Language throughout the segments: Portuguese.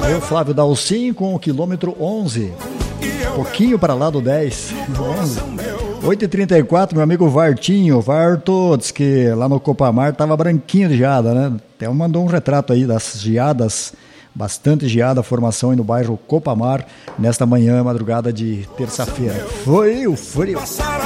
Eu, Flávio Dalcin, com o quilômetro 11. Pouquinho para lá do 10. 8h34, meu amigo Vartinho. Varto, diz que lá no Copamar tava branquinho de geada, né? Até mandou um retrato aí das geadas. Bastante geada a formação aí no bairro Copamar nesta manhã, madrugada de terça-feira. Foi o frio.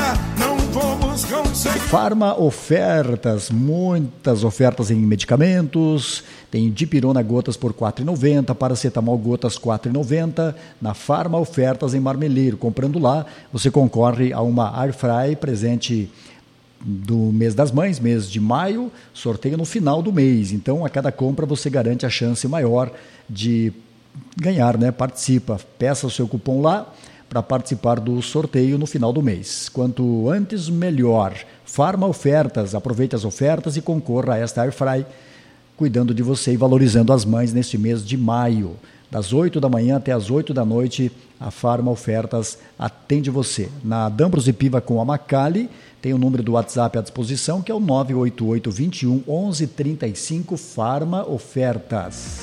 Farma Ofertas, muitas ofertas em medicamentos. Tem dipirona gotas por R$ 4,90, paracetamol gotas R$ 4,90. Na Farma Ofertas em Marmeleiro. Comprando lá, você concorre a uma Airfry presente do mês das mães, mês de maio, sorteio no final do mês. Então, a cada compra você garante a chance maior de ganhar, né? Participa, peça o seu cupom lá para participar do sorteio no final do mês. Quanto antes, melhor. Farma Ofertas, aproveite as ofertas e concorra a esta Airfry, cuidando de você e valorizando as mães neste mês de maio. Das 8 da manhã até as 8 da noite, a Farma Ofertas atende você. Na Dambros e Piva com a Macali, tem o número do WhatsApp à disposição, que é o 988 21 11 35, Farma Ofertas.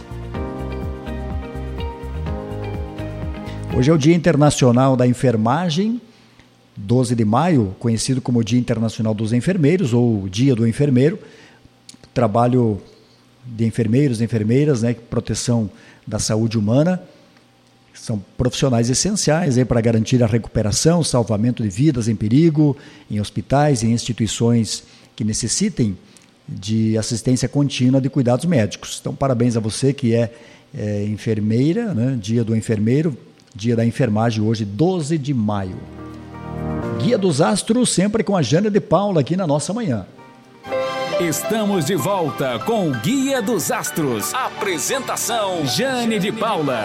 Hoje é o Dia Internacional da Enfermagem, 12 de maio, conhecido como Dia Internacional dos Enfermeiros, ou Dia do Enfermeiro. Trabalho de enfermeiros e enfermeiras, né, proteção da saúde humana, são profissionais essenciais para garantir a recuperação, salvamento de vidas em perigo, em hospitais, em instituições que necessitem de assistência contínua de cuidados médicos. Então, parabéns a você que é enfermeira, né? Dia do Enfermeiro, Dia da Enfermagem hoje, 12 de maio. Guia dos Astros, sempre com a Jane de Paula aqui na nossa manhã. Estamos de volta com o Guia dos Astros. Apresentação, Jane de Paula.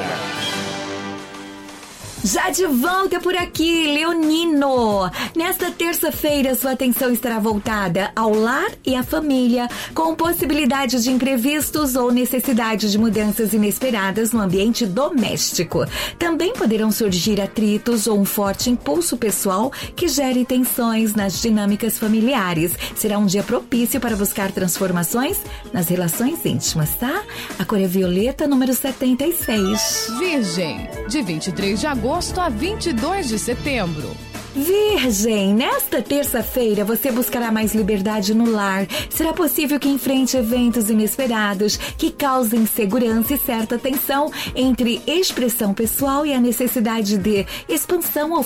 Já de volta por aqui, Leonino. Nesta terça-feira, sua atenção estará voltada ao lar e à família, com possibilidade de imprevistos ou necessidade de mudanças inesperadas no ambiente doméstico. Também poderão surgir atritos ou um forte impulso pessoal que gere tensões nas dinâmicas familiares. Será um dia propício para buscar transformações nas relações íntimas, tá? A cor é violeta, número 76. Virgem, de 23 de agosto a 22 de setembro. Virgem, nesta terça-feira você buscará mais liberdade no lar. Será possível que enfrente eventos inesperados que causem insegurança e certa tensão entre expressão pessoal e a necessidade de expansão ou